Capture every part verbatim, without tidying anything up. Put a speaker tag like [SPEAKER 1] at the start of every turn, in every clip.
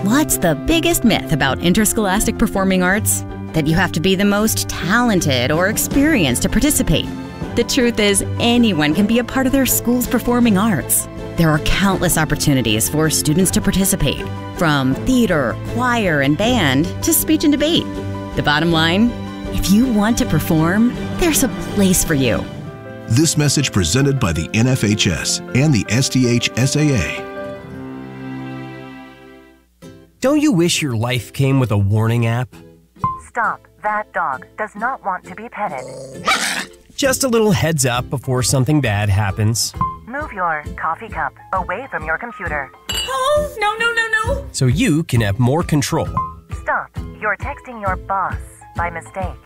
[SPEAKER 1] What's the biggest myth about interscholastic performing arts? That you have to be the most talented or experienced to participate. The truth is, anyone can be a part of their school's performing arts. There are countless opportunities for students to participate, from theater, choir, and band to speech and debate. The bottom line, if you want to perform, there's a place for you.
[SPEAKER 2] This message presented by the N F H S and the S T H S A A.
[SPEAKER 3] Don't you wish your life came with a warning app?
[SPEAKER 4] Stop. That dog does not want to be petted.
[SPEAKER 3] Just a little heads up before something bad happens.
[SPEAKER 4] Move your coffee cup away from your computer.
[SPEAKER 5] Oh, no, no, no, no.
[SPEAKER 3] So you can have more control.
[SPEAKER 4] Stop. You're texting your boss by mistake.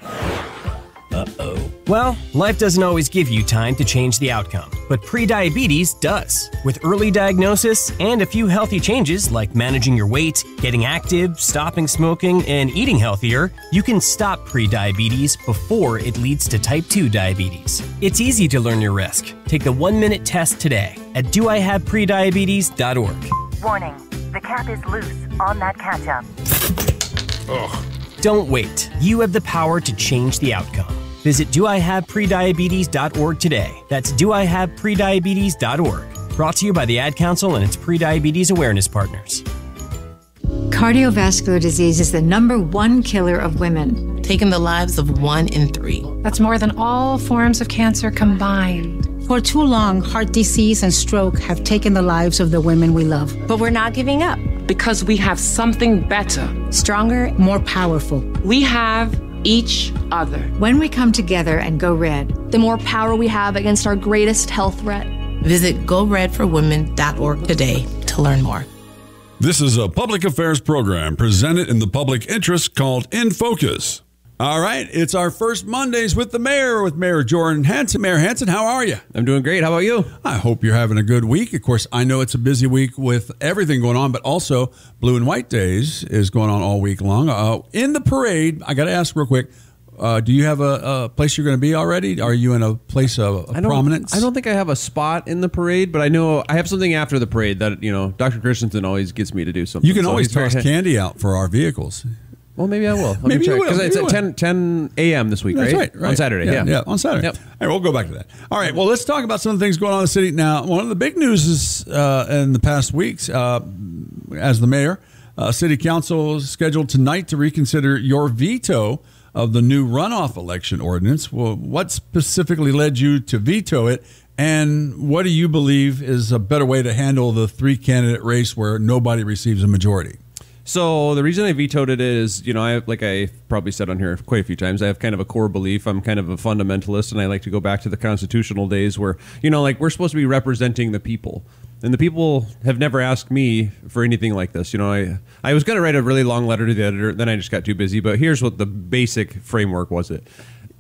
[SPEAKER 3] Uh-oh. Well, life doesn't always give you time to change the outcome, but prediabetes does. With early diagnosis and a few healthy changes like managing your weight, getting active, stopping smoking, and eating healthier, you can stop prediabetes before it leads to type two diabetes. It's easy to learn your risk. Take the one-minute test today at do I have prediabetes dot org.
[SPEAKER 4] Warning, the cap is loose on that ketchup.
[SPEAKER 3] Ugh. Don't wait. You have the power to change the outcome. Visit do I have prediabetes dot org today. That's do I have prediabetes dot org. Brought to you by the Ad Council and its prediabetes awareness partners.
[SPEAKER 6] Cardiovascular disease is the number one killer of women,
[SPEAKER 7] taking the lives of one in three.
[SPEAKER 8] That's more than all forms of cancer combined.
[SPEAKER 9] For too long, heart disease and stroke have taken the lives of the women we love.
[SPEAKER 10] But we're not giving up.
[SPEAKER 11] Because we have something better.
[SPEAKER 9] Stronger, more powerful.
[SPEAKER 11] We have each other.
[SPEAKER 6] When we come together and go red,
[SPEAKER 10] the more power we have against our greatest health threat.
[SPEAKER 7] Visit go red for women dot org today to learn more.
[SPEAKER 12] This is a public affairs program presented in the public interest called In Focus. All right, it's our first Mondays with the mayor, with Mayor Jordan Hansen. Mayor Hansen, how are you?
[SPEAKER 13] I'm doing great. How about you?
[SPEAKER 12] I hope you're having a good week. Of course, I know it's a busy week with everything going on, but also Blue and White Days is going on all week long. Uh, in the parade, I got to ask real quick, uh, do you have a, a place you're going to be already? Are you in a place of, of
[SPEAKER 13] I don't,
[SPEAKER 12] prominence?
[SPEAKER 13] I don't think I have a spot in the parade, but I know I have something after the parade that, you know, Doctor Christensen always gets me to do something.
[SPEAKER 12] You can
[SPEAKER 13] so
[SPEAKER 12] always toss
[SPEAKER 13] very,
[SPEAKER 12] candy out for our vehicles.
[SPEAKER 13] Well, maybe I will. Let
[SPEAKER 12] maybe
[SPEAKER 13] check.
[SPEAKER 12] you will.
[SPEAKER 13] Because it's
[SPEAKER 12] maybe
[SPEAKER 13] at ten, ten a.m. this week,
[SPEAKER 12] That's
[SPEAKER 13] right?
[SPEAKER 12] right, right.
[SPEAKER 13] On Saturday,
[SPEAKER 12] yeah.
[SPEAKER 13] Yeah,
[SPEAKER 12] yeah on Saturday.
[SPEAKER 13] Yep.
[SPEAKER 12] All right, we'll go back to that. All right, well, let's talk about some of the things going on in the city now. One of the big news is uh, in the past weeks, uh, as the mayor, uh, city council is scheduled tonight to reconsider your veto of the new runoff election ordinance. Well, what specifically led you to veto it, and what do you believe is a better way to handle the three-candidate race where nobody receives a majority?
[SPEAKER 13] So the reason I vetoed it is, you know, I like I probably said on here quite a few times, I have kind of a core belief. I'm kind of a fundamentalist, and I like to go back to the constitutional days where, you know, like we're supposed to be representing the people. And the people have never asked me for anything like this. You know, I, I was going to write a really long letter to the editor, then I just got too busy. But here's what the basic framework was. It.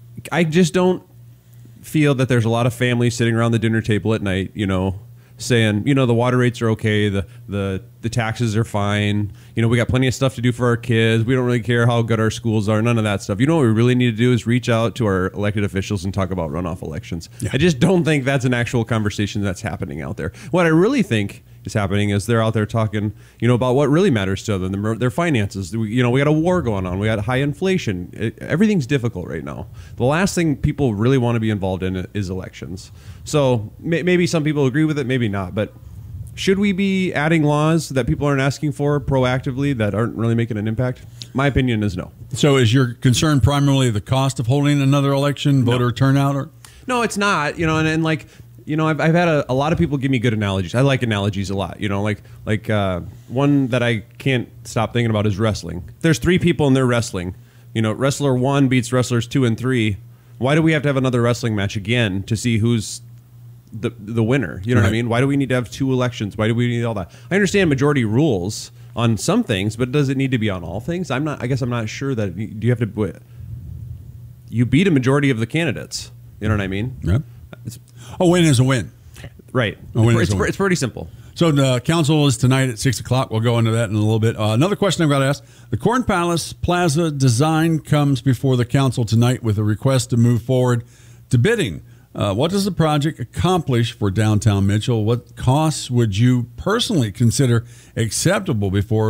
[SPEAKER 13] I just don't feel that there's a lot of families sitting around the dinner table at night, you know, saying, you know, the water rates are okay, the, the the taxes are fine, you know, we got plenty of stuff to do for our kids, we don't really care how good our schools are, none of that stuff. You know what we really need to do is reach out to our elected officials and talk about runoff elections. Yeah. I just don't think that's an actual conversation that's happening out there. What I really think is happening is they're out there talking, you know, about what really matters to them, their, their finances. You know, we got a war going on, we got high inflation, it, everything's difficult right now. The last thing people really want to be involved in is elections. So may, maybe some people agree with it, maybe not, but should we be adding laws that people aren't asking for proactively that aren't really making an impact? My opinion is no.
[SPEAKER 12] So is your concern primarily the cost of holding another election, voter
[SPEAKER 13] no.
[SPEAKER 12] turnout? Or
[SPEAKER 13] No, it's not. You know, and, and like, you know, I've, I've had a, a lot of people give me good analogies. I like analogies a lot. You know, like like uh, one that I can't stop thinking about is wrestling. There's three people in their wrestling. You know, wrestler one beats wrestlers two and three. Why do we have to have another wrestling match again to see who's the the winner? You know right. what I mean? Why do we need to have two elections? Why do we need all that? I understand majority rules on some things, but does it need to be on all things? I'm not. I guess I'm not sure that. Do you have to? You beat a majority of the candidates. You know what I mean?
[SPEAKER 12] Yeah. It's, a win is a win.
[SPEAKER 13] Right.
[SPEAKER 12] A win
[SPEAKER 13] it's,
[SPEAKER 12] is a win.
[SPEAKER 13] It's pretty simple.
[SPEAKER 12] So the council is tonight at six o'clock. We'll go into that in a little bit. Uh, another question I've got to ask. The Corn Palace Plaza design comes before the council tonight with a request to move forward to bidding. Uh, what does the project accomplish for downtown Mitchell? What costs would you personally consider acceptable before